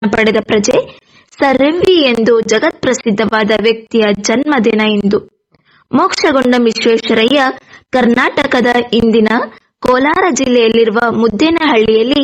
ಪಡೆದ ಪ್ರಜೆ sir MV ಎಂದು ಜಗತ್ಪ್ರಸಿದ್ಧವಾದ ವ್ಯಕ್ತಿಯ ಜನ್ಮದಿನ ಇಂದು. ಮೋಕ್ಷಗುಂಡ ವಿಶ್ವೇಶ್ವರಯ್ಯ ಕರ್ನಾಟಕದ ಇಂದಿನ ಕೋಲಾರ ಜಿಲ್ಲೆಯಲ್ಲಿರುವ ಮುದ್ದೇನಹಳ್ಳಿಯಲ್ಲಿ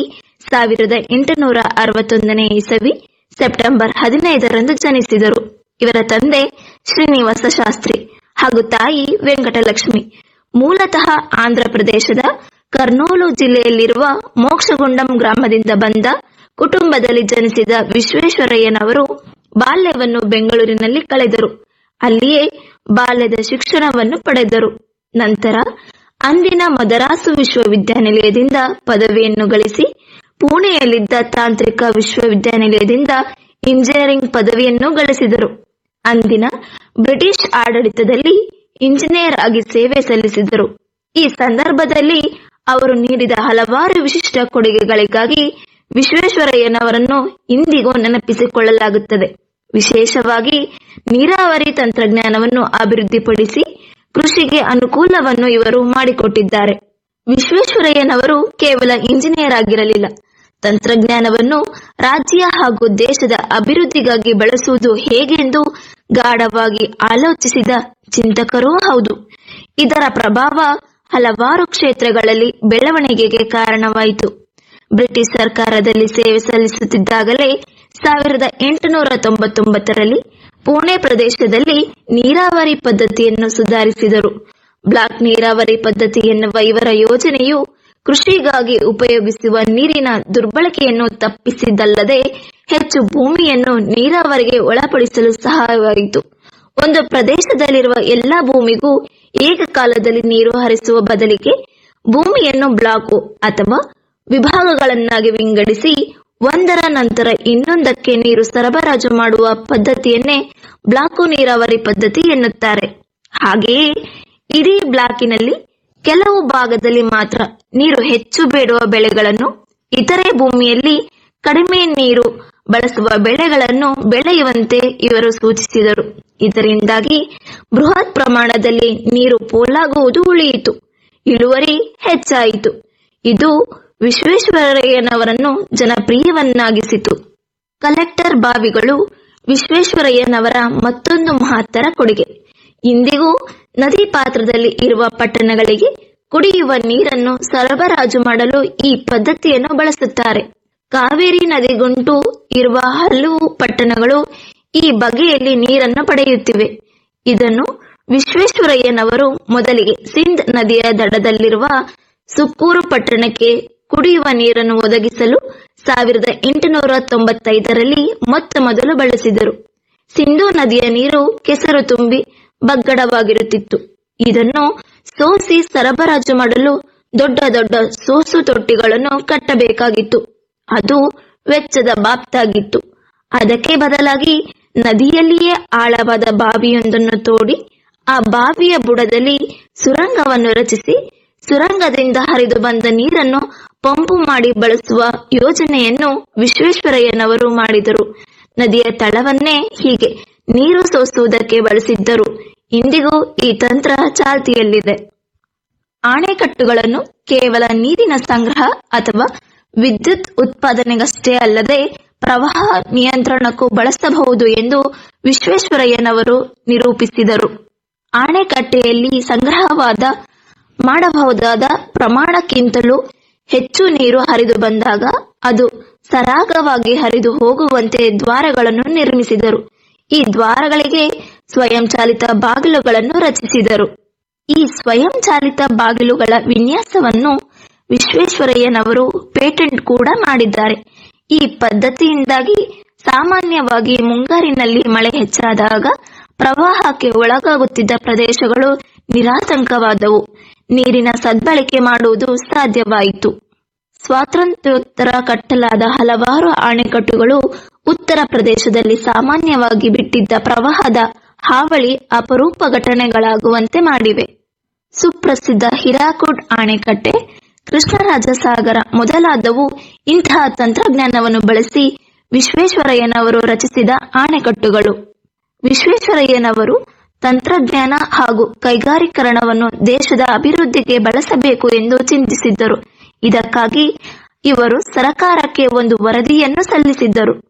1861 ಇಸವಿ ಸೆಪ್ಟೆಂಬರ್ 15ರಂದು ಜನಿಸಿದರು. ಇವರ ತಂದೆ ಶ್ರೀನಿವಾಸ ಶಾಸ್ತ್ರಿ ಹಾಗೂ ತಾಯಿ ವೆಂಕಟಲಕ್ಷ್ಮಿ. ಮೂಲತಃ ಆಂಧ್ರಪ್ರದೇಶದ ಕರ್ನೂಲು ಜಿಲ್ಲೆಯಲ್ಲಿರುವ ಮೋಕ್ಷಗುಂಡಂ ಗ್ರಾಮದಿಂದ ಬಂದ ಕುಟುಂಬದಲ್ಲಿ ಜನಿಸಿದ ವಿಶ್ವೇಶ್ವರಯ್ಯನವರು ಬಾಲ್ಯವನ್ನು ಬೆಂಗಳೂರಿನಲ್ಲಿ ಕಳೆದರು. ಅಲ್ಲಿಯೇ ಬಾಲ್ಯದ ಶಿಕ್ಷಣವನ್ನು ಪಡೆದರು. ನಂತರ ಅಂದಿನ ಮದರಾಸು ವಿಶ್ವವಿದ್ಯಾನಿಲಯದಿಂದ ಪದವಿಯನ್ನು ಗಳಿಸಿ ಪುಣೆಯಲ್ಲಿದ್ದ ತಾಂತ್ರಿಕ ವಿಶ್ವವಿದ್ಯಾನಿಲಯದಿಂದ ಇಂಜಿನಿಯರಿಂಗ್ ಪದವಿಯನ್ನು ಗಳಿಸಿದರು. ಅಂದಿನ ಬ್ರಿಟಿಷ್ ಆಡಳಿತದಲ್ಲಿ ಇಂಜಿನಿಯರ್ ಆಗಿ ಸೇವೆ ಸಲ್ಲಿಸಿದರು. ಈ ಸಂದರ್ಭದಲ್ಲಿ ಅವರು ನೀಡಿದ ಹಲವಾರು ವಿಶಿಷ್ಟ ಕೊಡುಗೆಗಳಿಗಾಗಿ ವಿಶ್ವೇಶ್ವರಯ್ಯನವರನ್ನು ಇಂದಿಗೂ ನೆನಪಿಸಿಕೊಳ್ಳಲಾಗುತ್ತದೆ. ವಿಶೇಷವಾಗಿ ನೀರಾವರಿ ತಂತ್ರಜ್ಞಾನವನ್ನು ಅಭಿವೃದ್ಧಿಪಡಿಸಿ ಕೃಷಿಗೆ ಅನುಕೂಲವನ್ನು ಇವರು ಮಾಡಿಕೊಟ್ಟಿದ್ದಾರೆ. ವಿಶ್ವೇಶ್ವರಯ್ಯನವರು ಕೇವಲ ಇಂಜಿನಿಯರ್ ಆಗಿರಲಿಲ್ಲ, ತಂತ್ರಜ್ಞಾನವನ್ನು ರಾಜ್ಯ ಹಾಗೂ ದೇಶದ ಅಭಿವೃದ್ಧಿಗಾಗಿ ಬಳಸುವುದು ಹೇಗೆಂದು ಗಾಢವಾಗಿ ಆಲೋಚಿಸಿದ ಚಿಂತಕರೂ ಹೌದು. ಇದರ ಪ್ರಭಾವ ಹಲವಾರು ಕ್ಷೇತ್ರಗಳಲ್ಲಿ ಬೆಳವಣಿಗೆಗೆ ಕಾರಣವಾಯಿತು. ಬ್ರಿಟಿಷ್ ಸರ್ಕಾರದಲ್ಲಿ ಸೇವೆ ಸಲ್ಲಿಸುತ್ತಿದ್ದಾಗಲೇ 1899ರಲ್ಲಿ ಪುಣೆ ಪ್ರದೇಶದಲ್ಲಿ ನೀರಾವರಿ ಪದ್ಧತಿಯನ್ನು ಸುಧಾರಿಸಿದರು. ಬ್ಲಾಕ್ ನೀರಾವರಿ ಪದ್ಧತಿ ಎನ್ನುವ ಇವರ ಯೋಜನೆಯು ಕೃಷಿಗಾಗಿ ಉಪಯೋಗಿಸುವ ನೀರಿನ ದುರ್ಬಳಕೆಯನ್ನು ತಪ್ಪಿಸಿದ್ದಲ್ಲದೆ ಹೆಚ್ಚು ಭೂಮಿಯನ್ನು ನೀರಾವರಿಗೆ ಒಳಪಡಿಸಲು ಸಹಾಯವಾಯಿತು. ಒಂದು ಪ್ರದೇಶದಲ್ಲಿರುವ ಎಲ್ಲಾ ಭೂಮಿಗೂ ಏಕಕಾಲದಲ್ಲಿ ನೀರು ಹರಿಸುವ ಬದಲಿಗೆ ಭೂಮಿಯನ್ನು ಬ್ಲಾಕು ಅಥವಾ ವಿಭಾಗಗಳನ್ನಾಗಿ ವಿಂಗಡಿಸಿ ಒಂದರ ನಂತರ ಇನ್ನೊಂದಕ್ಕೆ ನೀರು ಸರಬರಾಜು ಮಾಡುವ ಪದ್ಧತಿಯನ್ನೇ ಬ್ಲಾಕು ನೀರಾವರಿ ಪದ್ಧತಿ ಎನ್ನುತ್ತಾರೆ. ಹಾಗೆಯೇ ಇಡೀ ಬ್ಲಾಕಿನಲ್ಲಿ ಕೆಲವು ಭಾಗದಲ್ಲಿ ಮಾತ್ರ ನೀರು ಹೆಚ್ಚು ಬೇಡುವ ಬೆಳೆಗಳನ್ನು, ಇತರೆ ಭೂಮಿಯಲ್ಲಿ ಕಡಿಮೆ ನೀರು ಬಳಸುವ ಬೆಳೆಗಳನ್ನು ಬೆಳೆಯುವಂತೆ ಇವರು ಸೂಚಿಸಿದರು. ಇದರಿಂದಾಗಿ ಬೃಹತ್ ಪ್ರಮಾಣದಲ್ಲಿ ನೀರು ಪೋಲಾಗುವುದು ಉಳಿಯಿತು, ಇಳುವರಿ ಹೆಚ್ಚಾಯಿತು. ಇದು ವಿಶ್ವೇಶ್ವರಯ್ಯನವರನ್ನು ಜನಪ್ರಿಯವನ್ನಾಗಿಸಿತು. ಕಲೆಕ್ಟರ್ ಬಾವಿಗಳು ವಿಶ್ವೇಶ್ವರಯ್ಯನವರ ಮತ್ತೊಂದು ಮಹತ್ತರ ಕೊಡುಗೆ. ಇಂದಿಗೂ ನದಿ ಪಾತ್ರದಲ್ಲಿ ಇರುವ ಪಟ್ಟಣಗಳಿಗೆ ಕುಡಿಯುವ ನೀರನ್ನು ಸರಬರಾಜು ಮಾಡಲು ಈ ಪದ್ಧತಿಯನ್ನು ಬಳಸುತ್ತಾರೆ. ಕಾವೇರಿ ನದಿಗುಂಟು ಇರುವ ಹಲವು ಪಟ್ಟಣಗಳು ಈ ಬಗೆಯಲ್ಲಿ ನೀರನ್ನು ಪಡೆಯುತ್ತಿವೆ. ಇದನ್ನು ವಿಶ್ವೇಶ್ವರಯ್ಯನವರು ಮೊದಲಿಗೆ ಸಿಂಧ್ ನದಿಯ ದಡದಲ್ಲಿರುವ ಸುಕ್ಕೂರು ಪಟ್ಟಣಕ್ಕೆ ಕುಡಿಯುವ ನೀರನ್ನು ಒದಗಿಸಲು 1895ರಲ್ಲಿ ಮೊತ್ತ ಮೊದಲು ಬಳಸಿದರು. ಸಿಂಧೂ ನದಿಯ ನೀರು ಕೆಸರು ತುಂಬಿ ಬಗ್ಗಡವಾಗಿರುತ್ತಿತ್ತು. ಇದನ್ನು ಸೋಸಿ ಸರಬರಾಜು ಮಾಡಲು ದೊಡ್ಡ ದೊಡ್ಡ ಸೋಸು ತೊಟ್ಟಿಗಳನ್ನು ಕಟ್ಟಬೇಕಾಗಿತ್ತು. ಅದು ವೆಚ್ಚದ ಬಾಬ್ತಾಗಿತ್ತು. ಅದಕ್ಕೆ ಬದಲಾಗಿ ನದಿಯಲ್ಲಿಯೇ ಆಳವಾದ ಬಾವಿಯೊಂದನ್ನು ತೋಡಿ ಆ ಬಾವಿಯ ಬುಡದಲ್ಲಿ ಸುರಂಗವನ್ನು ರಚಿಸಿ ಸುರಂಗದಿಂದ ಹರಿದು ಬಂದ ನೀರನ್ನು ಪಂಪು ಮಾಡಿ ಬಳಸುವ ಯೋಜನೆಯನ್ನು ವಿಶ್ವೇಶ್ವರಯ್ಯನವರು ಮಾಡಿದರು. ನದಿಯ ತಳವನ್ನೇ ಹೀಗೆ ನೀರು ಸೋಸುವುದಕ್ಕೆ ಬಳಸಿದ್ದರು. ಇಂದಿಗೂ ಈ ತಂತ್ರ ಚಾಲ್ತಿಯಲ್ಲಿದೆ. ಅಣೆಕಟ್ಟುಗಳನ್ನು ಕೇವಲ ನೀರಿನ ಸಂಗ್ರಹ ಅಥವಾ ವಿದ್ಯುತ್ ಉತ್ಪಾದನೆಗಷ್ಟೇ ಅಲ್ಲದೆ ಪ್ರವಾಹ ನಿಯಂತ್ರಣಕ್ಕೂ ಬಳಸಬಹುದು ಎಂದು ವಿಶ್ವೇಶ್ವರಯ್ಯನವರು ನಿರೂಪಿಸಿದರು. ಅಣೆಕಟ್ಟೆಯಲ್ಲಿ ಸಂಗ್ರಹವಾದ ಮಾಡಬಹುದಾದ ಪ್ರಮಾಣಕ್ಕಿಂತಲೂ ಹೆಚ್ಚು ನೀರು ಹರಿದು ಬಂದಾಗ ಅದು ಸರಾಗವಾಗಿ ಹರಿದು ಹೋಗುವಂತೆ ದ್ವಾರಗಳನ್ನು ನಿರ್ಮಿಸಿದರು. ಈ ದ್ವಾರಗಳಿಗೆ ಸ್ವಯಂಚಾಲಿತ ಬಾಗಿಲುಗಳನ್ನು ರಚಿಸಿದರು. ಈ ಸ್ವಯಂಚಾಲಿತ ಬಾಗಿಲುಗಳ ವಿನ್ಯಾಸವನ್ನು ವಿಶ್ವೇಶ್ವರಯ್ಯನವರು ಪೇಟೆಂಟ್ ಕೂಡ ಮಾಡಿದ್ದಾರೆ. ಈ ಪದ್ಧತಿಯಿಂದಾಗಿ ಸಾಮಾನ್ಯವಾಗಿ ಮುಂಗಾರಿನಲ್ಲಿ ಮಳೆ ಹೆಚ್ಚಾದಾಗ ಪ್ರವಾಹಕ್ಕೆ ಒಳಗಾಗುತ್ತಿದ್ದ ಪ್ರದೇಶಗಳು ನಿರಾತಂಕವಾದವು. ನೀರಿನ ಸದ್ಬಳಕೆ ಮಾಡುವುದು ಸಾಧ್ಯವಾಯಿತು. ಸ್ವಾತಂತ್ರ್ಯೋತ್ತರ ಕಟ್ಟಲಾದ ಹಲವಾರು ಅಣೆಕಟ್ಟುಗಳು ಉತ್ತರ ಪ್ರದೇಶದಲ್ಲಿ ಸಾಮಾನ್ಯವಾಗಿ ಬಿಟ್ಟಿದ್ದ ಪ್ರವಾಹದ ಹಾವಳಿ ಅಪರೂಪ ಘಟನೆಗಳಾಗುವಂತೆ ಮಾಡಿವೆ. ಸುಪ್ರಸಿದ್ಧ ಹಿರಾಕುಡ್ ಅಣೆಕಟ್ಟೆ, ಕೃಷ್ಣರಾಜಸಾಗರ ಮೊದಲಾದವು ಇಂತಹ ತಂತ್ರಜ್ಞಾನವನ್ನು ಬಳಸಿ ವಿಶ್ವೇಶ್ವರಯ್ಯನವರು ರಚಿಸಿದ ಅಣೆಕಟ್ಟುಗಳು. ವಿಶ್ವೇಶ್ವರಯ್ಯನವರು ತಂತ್ರಜ್ಞಾನ ಹಾಗೂ ಕೈಗಾರೀಕರಣವನ್ನು ದೇಶದ ಅಭಿವೃದ್ಧಿಗೆ ಬಳಸಬೇಕು ಎಂದು ಚಿಂತಿಸಿದ್ದರು. ಇದಕ್ಕಾಗಿ ಇವರು ಸರಕಾರಕ್ಕೆ ಒಂದು ವರದಿಯನ್ನು ಸಲ್ಲಿಸಿದ್ದರು.